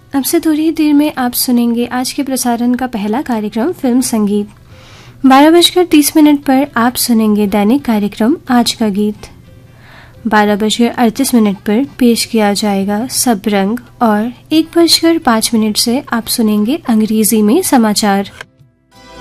अब से थोड़ी देर में आप सुनेंगे आज के प्रसारण का पहला कार्यक्रम फिल्म संगीत। 12:30 पर आप सुनेंगे दैनिक कार्यक्रम आज का गीत। 12:38 पर पेश किया जाएगा सब रंग और 1:05 से आप सुनेंगे अंग्रेजी में समाचार।